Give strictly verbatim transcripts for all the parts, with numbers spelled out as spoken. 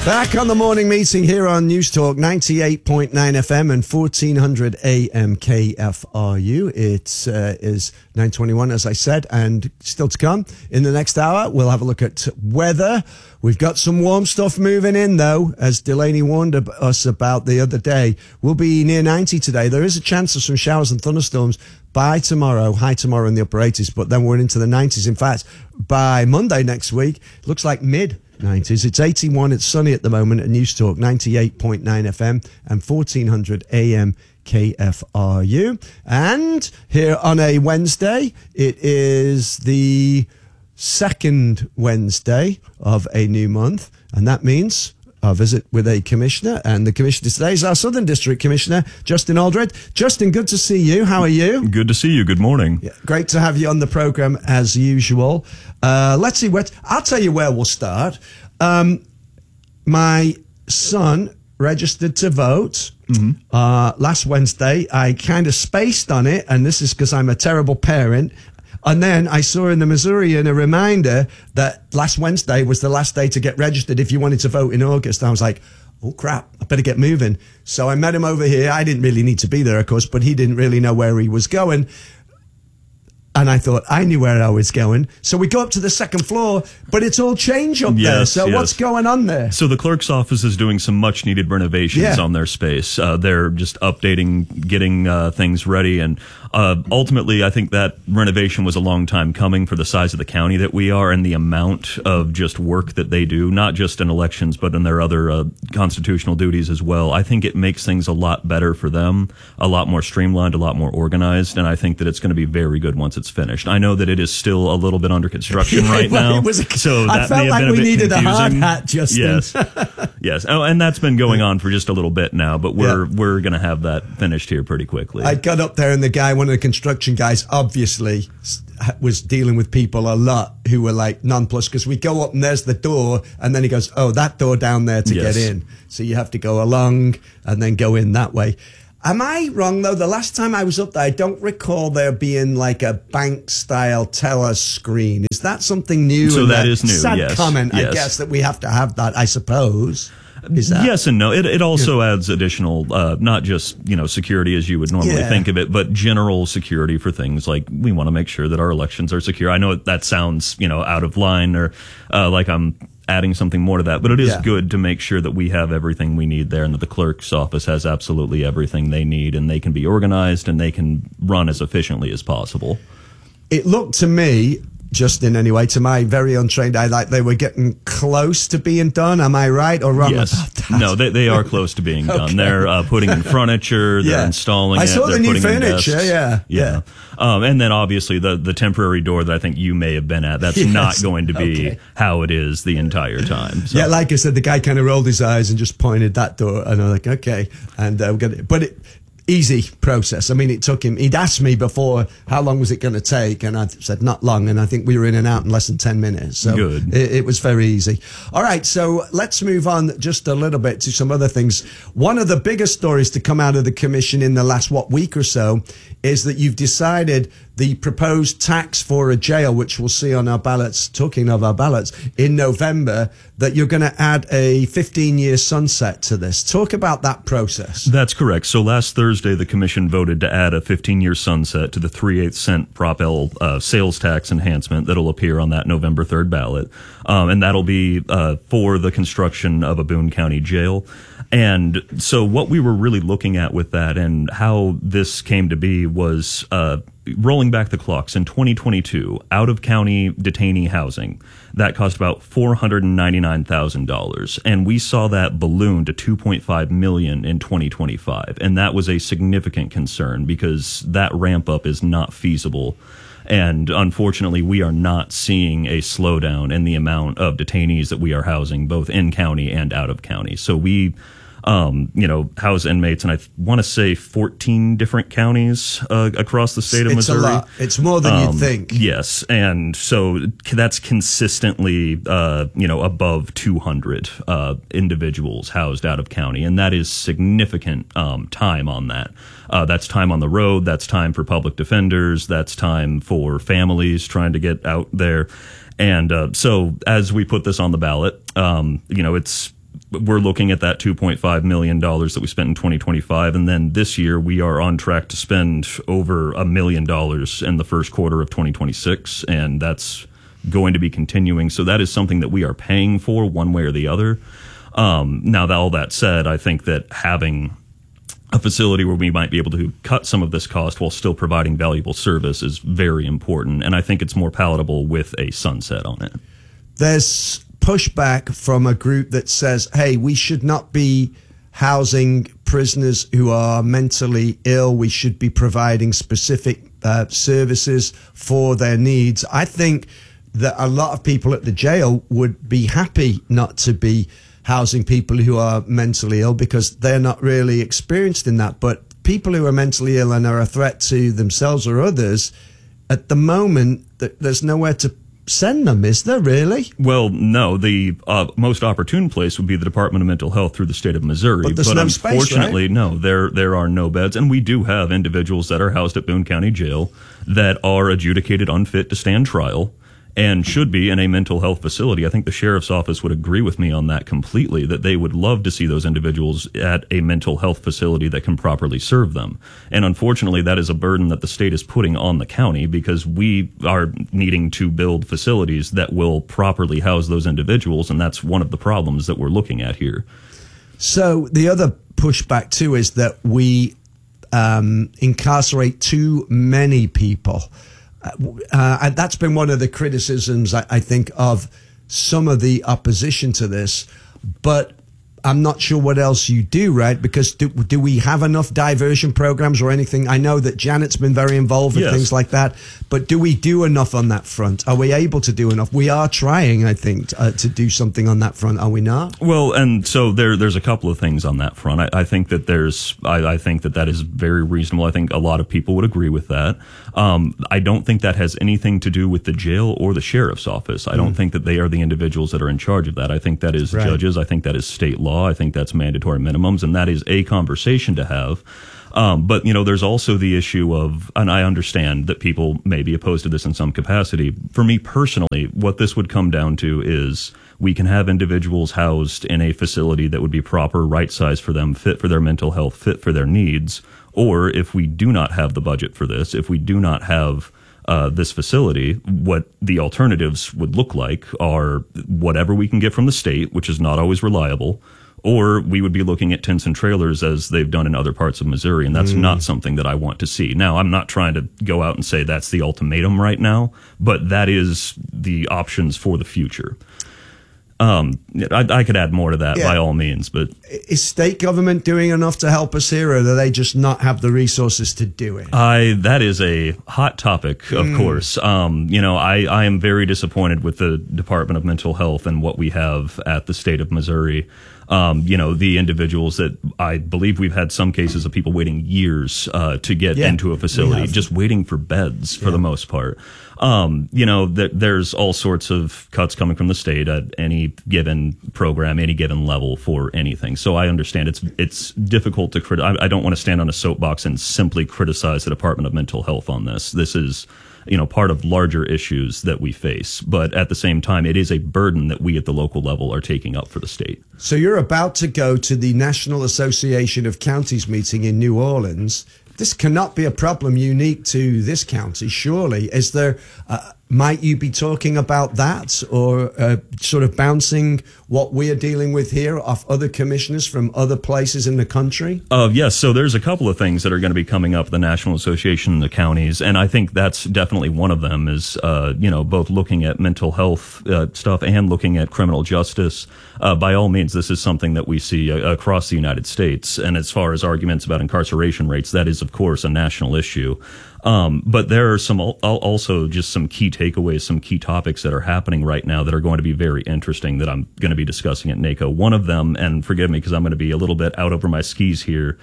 Back on the morning meeting here on News Talk ninety-eight point nine F M and fourteen hundred A M K F R U. It uh, is nine twenty-one, as I said, and still to come in the next hour. We'll have a look at weather. We've got some warm stuff moving in, though, as Delaney warned ab- us about the other day. We'll be near ninety today. There is a chance of some showers and thunderstorms by tomorrow, high tomorrow in the upper eighties, but then we're into the nineties. In fact, by Monday next week, it looks like mid nineties. It's eighty-one. It's sunny at the moment at News Talk ninety-eight point nine F M and fourteen hundred A M K F R U. And here on a Wednesday, it is the second Wednesday of a new month, and that means our visit with a commissioner, and the commissioner today is our Southern District Commissioner, Justin Aldred. Justin, good to see you. How are you? Good to see you. Good morning. Yeah, great to have you on the program as usual. Uh, let's see what I'll tell you where we'll start. Um, my son registered to vote mm-hmm. uh, last Wednesday. I kind of spaced on it, and this is because I'm a terrible parent. And then I saw in the Missourian a reminder that last Wednesday was the last day to get registered if you wanted to vote in August. I was like, oh, crap, I better get moving. So I met him over here. I didn't really need to be there, of course, but he didn't really know where he was going. And I thought I knew where I was going. So we go up to the second floor, but it's all change up yes, there. So yes. what's going on there? So the clerk's office is doing some much needed renovations yeah. on their space. Uh, they're just updating, getting uh, things ready. And uh, ultimately, I think that renovation was a long time coming for the size of the county that we are and the amount of just work that they do, not just in elections, but in their other uh, constitutional duties as well. I think it makes things a lot better for them, a lot more streamlined, a lot more organized. And I think that it's going to be very good once it's finished. I know that it is still a little bit under construction yeah, right well, now. It was a, so I that felt may have like been a we bit needed confusing. a hard hat, Justin. Yes. Yes. Oh, and that's been going on for just a little bit now, but we're yeah. we're going to have that finished here pretty quickly. I got up there and the guy, one of the construction guys, obviously was dealing with people a lot who were like nonplussed because we go up and there's the door and then he goes, oh, that door down there to yes. get in. So you have to go along and then go in that way. Am I wrong, though? The last time I was up there, I don't recall there being like a bank-style telescreen. Is that something new? So that, that is new, sad yes. comment, yes. I guess, that we have to have that, I suppose. Is that? Yes and no. It it also yeah. adds additional, uh, not just, you know, security as you would normally yeah. think of it, but general security for things like we want to make sure that our elections are secure. I know that sounds, you know, out of line or uh, like I'm adding something more to that, but it is yeah. good to make sure that we have everything we need there and that the clerk's office has absolutely everything they need and they can be organized and they can run as efficiently as possible. It looked to me, Justin, anyway, to my very untrained eye, like they were getting close to being done. Am I right or wrong yes. about that? No, they, they are close to being okay. done. They're uh, putting in furniture, they're yeah. installing I it, saw they're the new putting furniture, in desks. yeah. Yeah. yeah. Um, and then obviously the, the temporary door that I think you may have been at, that's yes. not going to be okay. how it is the entire time. So. Yeah, like I said, the guy kind of rolled his eyes and just pointed that door, and I'm like, okay. And uh, we're gonna, but it, easy process. I mean, it took him, he'd asked me before, how long was it going to take? And I said, not long. And I think we were in and out in less than ten minutes. So Good. It, it was very easy. All right. So let's move on just a little bit to some other things. One of the biggest stories to come out of the commission in the last, what, week or so is that you've decided the proposed tax for a jail, which we'll see on our ballots, talking of our ballots, in November, that you're going to add a fifteen-year sunset to this. Talk about that process. That's correct. So last Thursday, the commission voted to add a fifteen-year sunset to the three-eighths cent Prop L uh, sales tax enhancement that'll appear on that November third ballot. Um, and that'll be uh, for the construction of a Boone County jail. And so what we were really looking at with that and how this came to be was uh, rolling back the clocks in twenty twenty-two, out-of-county detainee housing. That cost about four hundred ninety-nine thousand dollars. And we saw that balloon to two point five million dollars in twenty twenty-five. And that was a significant concern because that ramp up is not feasible. And unfortunately, we are not seeing a slowdown in the amount of detainees that we are housing, both in county and out of county. So we, um, you know, house inmates, and I want to say fourteen different counties uh, across the state of it's Missouri. It's a lot. It's more than um, you'd think. Yes, and so that's consistently, uh, you know, above two hundred uh, individuals housed out of county, and that is significant um, time on that. Uh, that's time on the road. That's time for public defenders. That's time for families trying to get out there. And uh, so as we put this on the ballot, um, you know, it's we're looking at that two point five million dollars that we spent in twenty twenty-five. And then this year we are on track to spend over a million dollars in the first quarter of twenty twenty-six. And that's going to be continuing. So that is something that we are paying for one way or the other. Um, now, that, all that said, I think that having a facility where we might be able to cut some of this cost while still providing valuable service is very important. And I think it's more palatable with a sunset on it. There's pushback from a group that says, hey, we should not be housing prisoners who are mentally ill. We should be providing specific uh, services for their needs. I think that a lot of people at the jail would be happy not to be housing people who are mentally ill because they're not really experienced in that. But people who are mentally ill and are a threat to themselves or others, at the moment, th- there's nowhere to send them, is there really? Well, no. The uh, most opportune place would be the Department of Mental Health through the state of Missouri. But there's but no unfortunately, space, right? no, there there are no beds. And we do have individuals that are housed at Boone County Jail that are adjudicated unfit to stand trial and should be in a mental health facility. I think the sheriff's office would agree with me on that completely, that they would love to see those individuals at a mental health facility that can properly serve them. And unfortunately, that is a burden that the state is putting on the county because we are needing to build facilities that will properly house those individuals, and that's one of the problems that we're looking at here. So the other pushback, too, is that we um, incarcerate too many people. Uh, and that's been one of the criticisms, I, I think, of some of the opposition to this. But I'm not sure what else you do, right? Because do, do we have enough diversion programs or anything? I know that Janet's been very involved with yes. things like that. But do we do enough on that front? Are we able to do enough? We are trying, I think, uh, to do something on that front. Are we not? Well, and so there, there's a couple of things on that front. I, I think that there's, I, I think that that is very reasonable. I think a lot of people would agree with that. Um, I don't think that has anything to do with the jail or the sheriff's office. I don't mm. think that they are the individuals that are in charge of that. I think that is right. judges. I think that is state law. I think that's mandatory minimums, and that is a conversation to have. Um, but, you know, there's also the issue of, and I understand that people may be opposed to this in some capacity. For me personally, what this would come down to is we can have individuals housed in a facility that would be proper, right size for them, fit for their mental health, fit for their needs. Or if we do not have the budget for this, if we do not have uh, this facility, what the alternatives would look like are whatever we can get from the state, which is not always reliable, or we would be looking at tents and trailers as they've done in other parts of Missouri, and that's mm. not something that I want to see. Now, I'm not trying to go out and say that's the ultimatum right now, but that is the options for the future. Um, I, I could add more to that yeah. by all means, but is state government doing enough to help us here, or do they just not have the resources to do it? I that is a hot topic, of mm. course. Um, you know, I, I am very disappointed with the Department of Mental Health and what we have at the state of Missouri. Um, you know, the individuals that I believe we've had some cases of people waiting years uh, to get yeah, into a facility, just waiting for beds for yeah. the most part. Um, you know, th- there's all sorts of cuts coming from the state at any given program, any given level for anything. So I understand it's it's difficult to crit- I, I don't want to stand on a soapbox and simply criticize the Department of Mental Health on this. This is, you know, part of larger issues that we face. But at the same time, it is a burden that we at the local level are taking up for the state. So you're about to go to the National Association of Counties meeting in New Orleans. This cannot be a problem unique to this county, surely. Is there, uh, might you be talking about that, or uh, sort of bouncing what we are dealing with here off other commissioners from other places in the country? Uh, yes, so there's a couple of things that are going to be coming up at the National Association of the Counties, and I think that's definitely one of them is, uh, you know, both looking at mental health uh, stuff and looking at criminal justice. Uh, by all means, this is something that we see uh, across the United States, and as far as arguments about incarceration rates, that is, of course, a national issue. Um, but there are some also just some key takeaways, some key topics that are happening right now that are going to be very interesting that I'm going to be discussing at NACO. One of them, and forgive me because I'm going to be a little bit out over my skis here,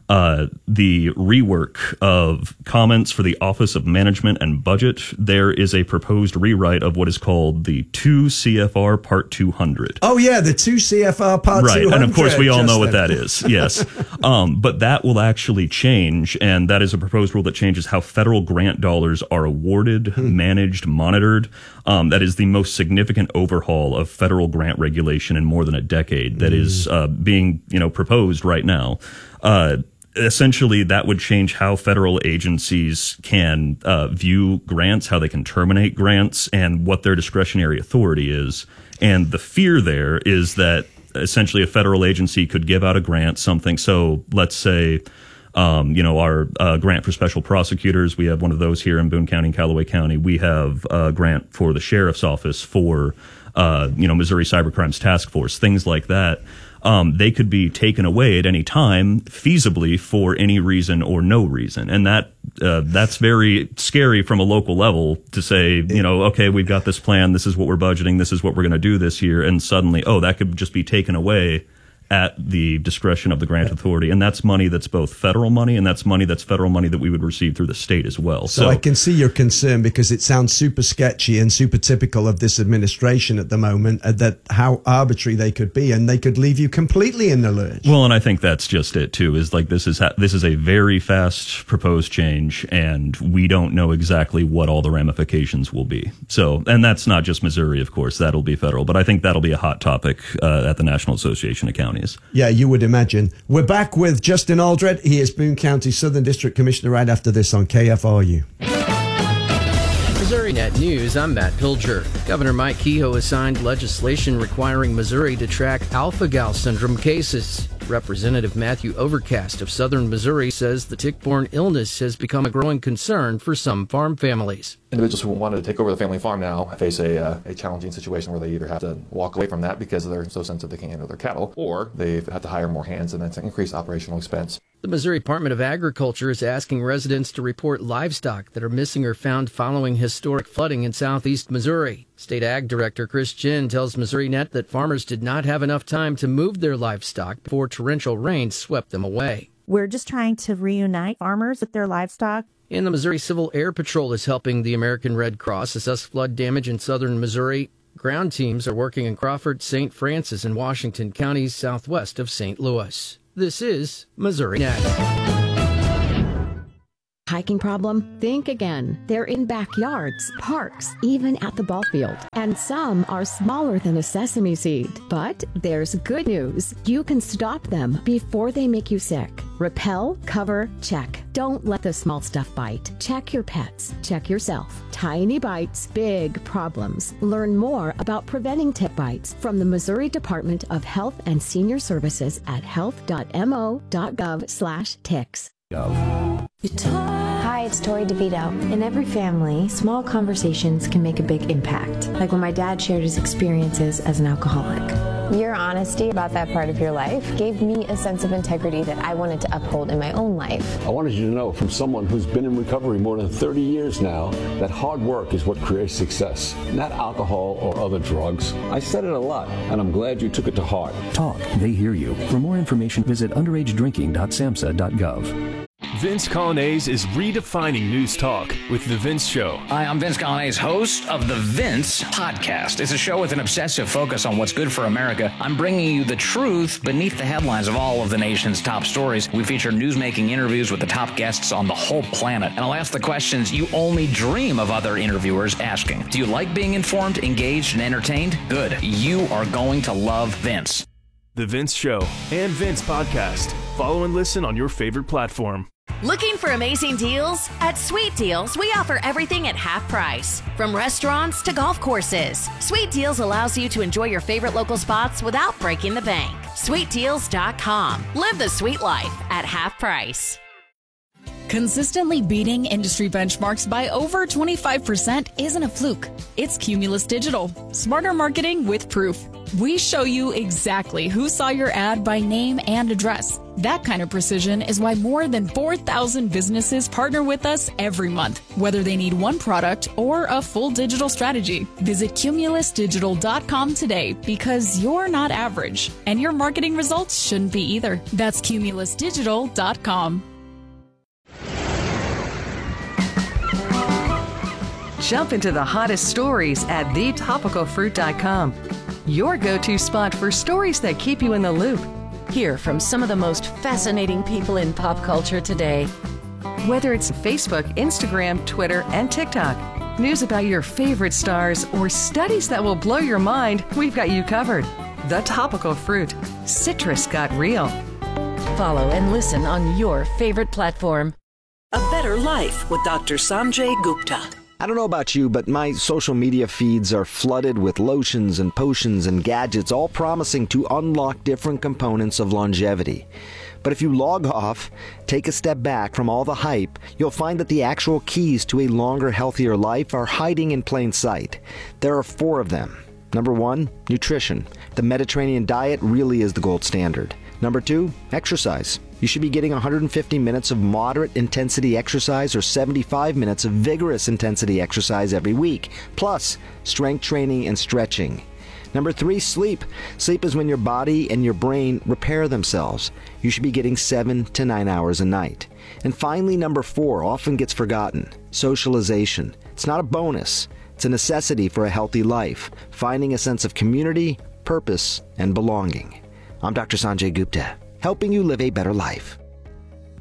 uh, the rework of comments for the Office of Management and Budget, there is a proposed rewrite of what is called the two C F R Part two hundred. Oh, yeah, the two C F R Part right. two hundred. And of course, we all know what Justin. that is. Yes. um, but that will actually change, and that is a proposed rule that changes how federal grant dollars are awarded, hmm. managed, monitored. Um, that is the most significant overhaul of federal grant regulation in more than a decade that mm. is uh, being, you know, proposed right now. Uh, Essentially, that would change how federal agencies can uh, view grants, how they can terminate grants, and what their discretionary authority is. And the fear there is that essentially a federal agency could give out a grant, something. So let's say, um, you know, our uh, grant for special prosecutors, we have one of those here in Boone County and Callaway County. We have a grant for the sheriff's office for, uh, you know, Missouri Cybercrimes Task Force, things like that. Um, they could be taken away at any time, feasibly for any reason or no reason. And that uh, that's very scary from a local level to say, you know, okay, we've got this plan. This is what we're budgeting. This is what we're going to do this year. And suddenly, oh, that could just be taken away at the discretion of the grant authority. And that's money that's both federal money, and that's money that's federal money that we would receive through the state as well. So, so I can see your concern because it sounds super sketchy and super typical of this administration at the moment, uh, that how arbitrary they could be, and they could leave you completely in the lurch. Well, and I think that's just it too, is like this is ha- this is a very fast proposed change, and we don't know exactly what all the ramifications will be. So, and that's not just Missouri, of course, that'll be federal, but I think that'll be a hot topic uh, at the National Association of Counties. Yeah, you would imagine. We're back with Justin Aldred. He is Boone County Southern District Commissioner right after this on K F R U. Missouri Net News, I'm Matt Pilger. Governor Mike Kehoe has signed legislation requiring Missouri to track alpha-gal syndrome cases. Representative Matthew Overcast of Southern Missouri says the tick-borne illness has become a growing concern for some farm families. Individuals who wanted to take over the family farm now face a, uh, a challenging situation where they either have to walk away from that because they're so sensitive they can't handle their cattle, or they have to hire more hands, and that's an increased operational expense. The Missouri Department of Agriculture is asking residents to report livestock that are missing or found following historic flooding in southeast Missouri. State Ag Director Chris Chin tells Missouri Net that farmers did not have enough time to move their livestock before torrential rain swept them away. We're just trying to reunite farmers with their livestock. And the Missouri Civil Air Patrol is helping the American Red Cross assess flood damage in southern Missouri. Ground teams are working in Crawford, Saint Francis, and Washington counties southwest of Saint Louis. This is Missouri Net. Hiking problem? Think again. They're in backyards, parks, even at the ball field. And some are smaller than a sesame seed. But there's good news. You can stop them before they make you sick. Repel, cover, check. Don't let the small stuff bite. Check your pets. Check yourself. Tiny bites, big problems. Learn more about preventing tick bites from the Missouri Department of Health and Senior Services at health dot m o dot gov slash ticks. Hi, it's Tori DeVito. In every family, small conversations can make a big impact, like when my dad shared his experiences as an alcoholic. Your honesty about that part of your life gave me a sense of integrity that I wanted to uphold in my own life. I wanted you to know, from someone who's been in recovery more than thirty years now, that hard work is what creates success, not alcohol or other drugs. I said it a lot, and I'm glad you took it to heart. Talk, they hear you. For more information, visit underage drinking dot samhsa dot gov. Vince Colonnese is redefining news talk with The Vince Show. Hi, I'm Vince Colonnese, host of The Vince Podcast. It's a show with an obsessive focus on what's good for America. I'm bringing you the truth beneath the headlines of all of the nation's top stories. We feature newsmaking interviews with the top guests on the whole planet. And I'll ask the questions you only dream of other interviewers asking. Do you like being informed, engaged, and entertained? Good. You are going to love Vince. The Vince Show and Vince Podcast. Follow and listen on your favorite platform. Looking for amazing deals? At Sweet Deals, we offer everything at half price. From restaurants to golf courses, Sweet Deals allows you to enjoy your favorite local spots without breaking the bank. sweet deals dot com. Live the sweet life at half price. Consistently beating industry benchmarks by over twenty-five percent isn't a fluke. It's Cumulus Digital. Smarter marketing with proof. We show you exactly who saw your ad by name and address. That kind of precision is why more than four thousand businesses partner with us every month, whether they need one product or a full digital strategy. Visit Cumulus Digital dot com today because you're not average, and your marketing results shouldn't be either. That's Cumulus Digital dot com. Jump into the hottest stories at the topical fruit dot com. Your go-to spot for stories that keep you in the loop. Hear from some of the most fascinating people in pop culture today. Whether it's Facebook, Instagram, Twitter, and TikTok, news about your favorite stars, or studies that will blow your mind, we've got you covered. The Topical Fruit. Citrus got real. Follow and listen on your favorite platform. A Better Life with Doctor Sanjay Gupta. I don't know about you, but my social media feeds are flooded with lotions and potions and gadgets, all promising to unlock different components of longevity. But if you log off, take a step back from all the hype, you'll find that the actual keys to a longer, healthier life are hiding in plain sight. There are four of them. Number one, nutrition. The Mediterranean diet really is the gold standard. Number two, exercise. You should be getting one hundred fifty minutes of moderate intensity exercise or seventy-five minutes of vigorous intensity exercise every week, plus strength training and stretching. Number three, sleep. Sleep is when your body and your brain repair themselves. You should be getting seven to nine hours a night. And finally, number four, often gets forgotten, socialization. It's not a bonus. It's a necessity for a healthy life, finding a sense of community, purpose, and belonging. I'm Doctor Sanjay Gupta, helping you live a better life.